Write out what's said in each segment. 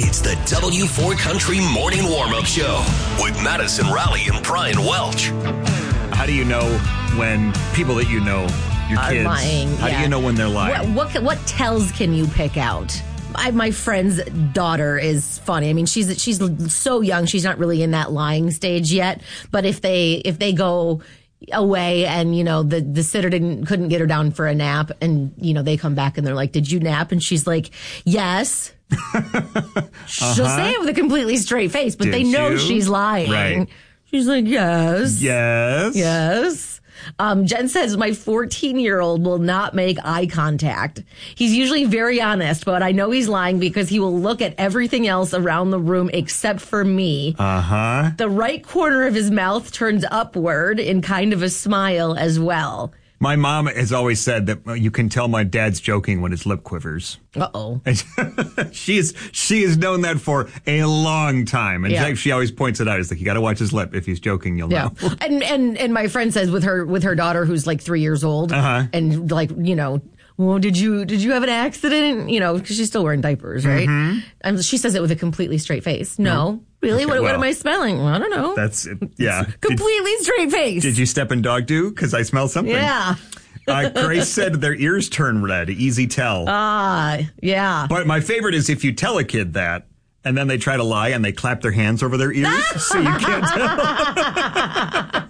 It's the W4 Country Morning Warm-Up Show with Madison Rowley and Brian Welch. How do you know when people that you know, your kids, lying? How do you know when they're lying? What tells can you pick out? My friend's daughter is funny. I mean, she's so young; she's not really in that lying stage yet. But if they go away and the sitter couldn't get her down for a nap, and they come back and they're like, "Did you nap?" And she's like, "Yes." She'll say it with a completely straight face, but they know she's lying. Right. She's like, "Yes, yes." Jen says my 14-year-old will not make eye contact. He's usually very honest, but I know he's lying because he will look at everything else around the room except for me. The right corner of his mouth turns upward in kind of a smile as well. My mom has always said that you can tell my dad's joking when his lip quivers. Uh-oh. She has known that for a long time. And she always points it out. It's like, you got to watch his lip. If he's joking, you'll know. And my friend says with her daughter who's like 3 years old and like, well, did you have an accident? Because she's still wearing diapers, right? Mm-hmm. And she says it with a completely straight face. No. Really? Okay, what am I smelling? Well, I don't know. That's, completely straight face. Did you step in dog dew? Because I smell something. Yeah. Grace said their ears turn red. Easy tell. Yeah. But my favorite is if you tell a kid that, and then they try to lie and they clap their hands over their ears, so you can't tell.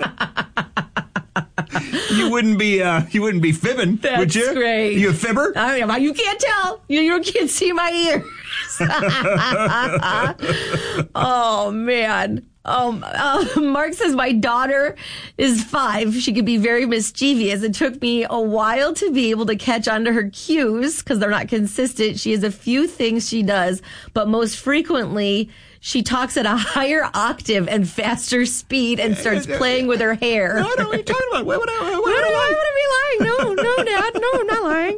You wouldn't be fibbing, would you? That's great. You a fibber? You can't tell. You can't see my ears. Oh, man. Mark says my daughter is 5. She could be very mischievous. It took me a while to be able to catch on to her cues because they're not consistent. She has a few things she does, but most frequently she talks at a higher octave and faster speed and starts playing with her hair. No, what are you talking about? Why would I be lying? No, Dad. No, I'm not lying.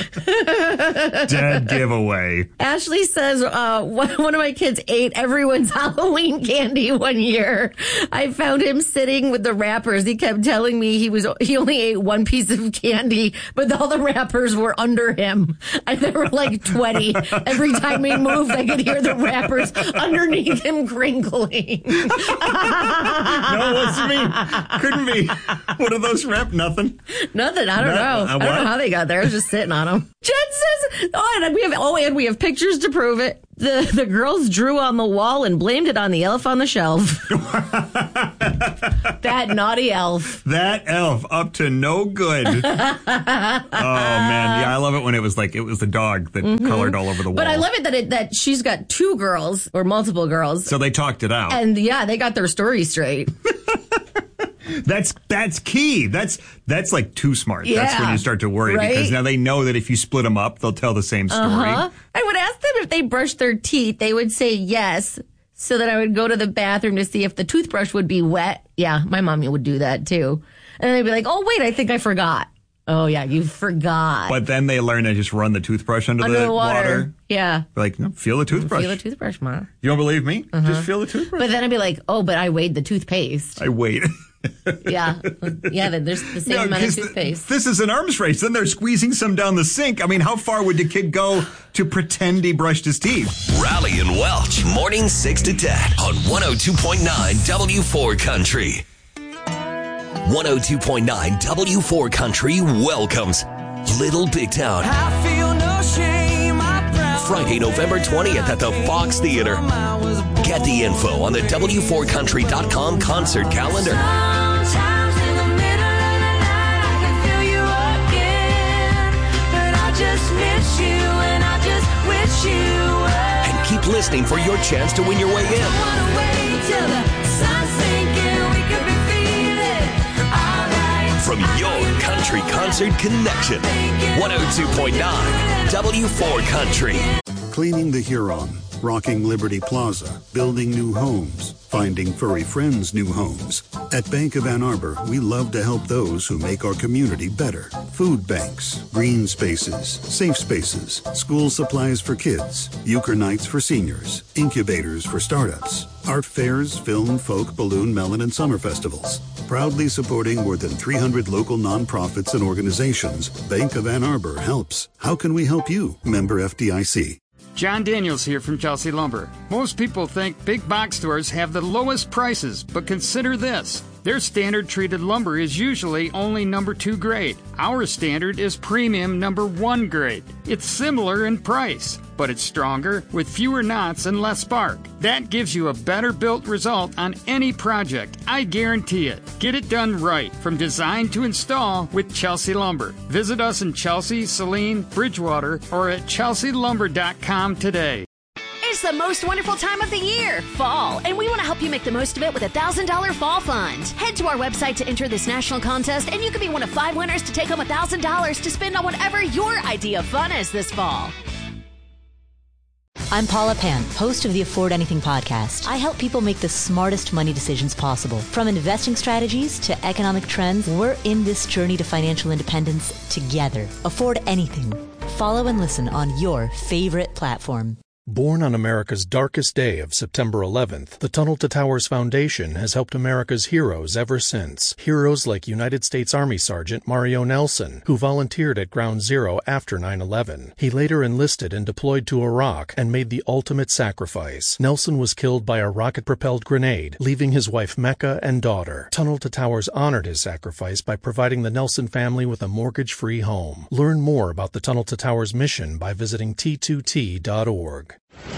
Dead giveaway. Ashley says one of my kids ate everyone's Halloween candy one year. I found him sitting with the wrappers. He kept telling me he only ate one piece of candy, but all the wrappers were under him. There were like 20. Every time he moved, I could hear the wrappers underneath him crinkling. No, it wasn't me. Couldn't be. What are those wrap? Nothing. Nothing. I don't know. I don't know how they got there. I was just sitting on them. Jen says, and we have pictures to prove it. The girls drew on the wall and blamed it on the elf on the shelf. That naughty elf. That elf up to no good. Oh man, yeah, I love it when it was the dog that colored all over the wall. But I love it that she's got 2 girls or multiple girls. So they talked it out. And they got their story straight. That's key. That's like too smart. Yeah, that's when you start to worry, right? Because now they know that if you split them up, they'll tell the same story. I would ask them if they brushed their teeth. They would say yes. So then I would go to the bathroom to see if the toothbrush would be wet. Yeah, my mommy would do that too. And they'd be like, "Oh wait, I think I forgot." Oh yeah, you forgot. But then they learn to just run the toothbrush under the water. Yeah. Like, no, feel the toothbrush. Feel the toothbrush, Ma. You don't believe me? Just feel the toothbrush. But then I'd be like, "Oh, but I weighed the toothpaste." I weighed. Yeah, there's the same amount of toothpaste. This is an arms race. Then they're squeezing some down the sink. I mean, how far would the kid go to pretend he brushed his teeth? Rowley and Welch, morning 6 to 10 on 102.9 W4 Country. 102.9 W4 Country welcomes Little Big Town. I feel no shame, Friday, November 20th at the Fox Theater. Get the info on the W4Country.com concert calendar. Sometimes in the middle of the night I can feel you again, but I just miss you and I just wish you were. And keep listening for your chance to win your way in. I wanna wait till the sun's sinking, we could be feeling alright. From your country concert connection, 102.9 W4 Country. Cleaning the Huron, rocking Liberty Plaza, building new homes, finding furry friends new homes. At Bank of Ann Arbor, we love to help those who make our community better. Food banks, green spaces, safe spaces, school supplies for kids, euchre nights for seniors, incubators for startups, art fairs, film, folk, balloon, melon, and summer festivals. Proudly supporting more than 300 local nonprofits and organizations, Bank of Ann Arbor helps. How can we help you? Member FDIC. John Daniels here from Chelsea Lumber. Most people think big box stores have the lowest prices, but consider this. Their standard treated lumber is usually only number 2 grade. Our standard is premium number 1 grade. It's similar in price, but it's stronger with fewer knots and less spark. That gives you a better built result on any project. I guarantee it. Get it done right from design to install with Chelsea Lumber. Visit us in Chelsea, Saline, Bridgewater, or at chelsealumber.com today. It's the most wonderful time of the year, fall, and we want to help you make the most of it with a $1,000 fall fund. Head to our website to enter this national contest, and you could be one of 5 winners to take home $1,000 to spend on whatever your idea of fun is this fall. I'm Paula Pant, host of the Afford Anything podcast. I help people make the smartest money decisions possible. From investing strategies to economic trends, we're in this journey to financial independence together. Afford Anything. Follow and listen on your favorite platform. Born on America's darkest day of September 11th, the Tunnel to Towers Foundation has helped America's heroes ever since. Heroes like United States Army Sergeant Mario Nelson, who volunteered at Ground Zero after 9/11. He later enlisted and deployed to Iraq and made the ultimate sacrifice. Nelson was killed by a rocket-propelled grenade, leaving his wife Mecca and daughter. Tunnel to Towers honored his sacrifice by providing the Nelson family with a mortgage-free home. Learn more about the Tunnel to Towers mission by visiting T2T.org.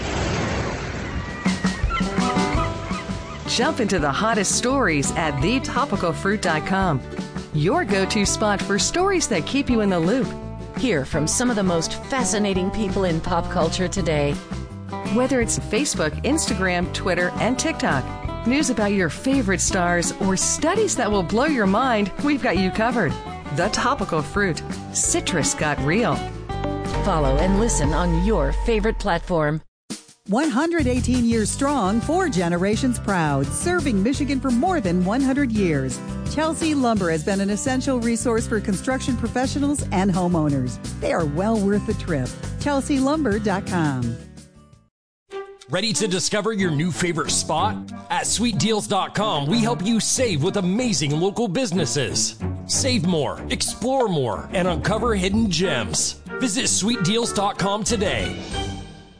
Jump into the hottest stories at thetopicalfruit.com. Your go-to spot for stories that keep you in the loop. Hear from some of the most fascinating people in pop culture today. Whether it's Facebook, Instagram, Twitter, and TikTok, news about your favorite stars, or studies that will blow your mind, we've got you covered. The Topical Fruit. Citrus got real. Follow and listen on your favorite platform. 118 years strong, 4 generations proud, serving Michigan for more than 100 years. Chelsea Lumber has been an essential resource for construction professionals and homeowners. They are well worth the trip. chelsealumber.com. Ready to discover your new favorite spot? At sweetdeals.com, we help you save with amazing local businesses. Save more, explore more, and uncover hidden gems. Visit sweetdeals.com today.